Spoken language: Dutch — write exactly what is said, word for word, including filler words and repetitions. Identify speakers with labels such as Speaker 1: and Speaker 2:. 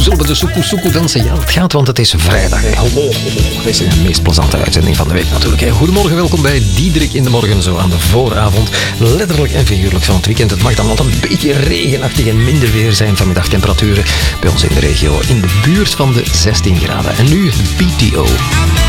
Speaker 1: zullen we de soekoe soekoe dansen? Ja, het gaat, want het is vrijdag. Hè. Hallo, hallo. Dit is de meest plezante uitzending van de week natuurlijk. Hè. Goedemorgen, welkom bij Diederik in de Morgen, zo aan de vooravond. Letterlijk en figuurlijk van het weekend. Het mag dan wel een beetje regenachtig en minder weer zijn vanmiddag. Temperaturen bij ons in de regio in de buurt van de zestien graden. En nu B T O.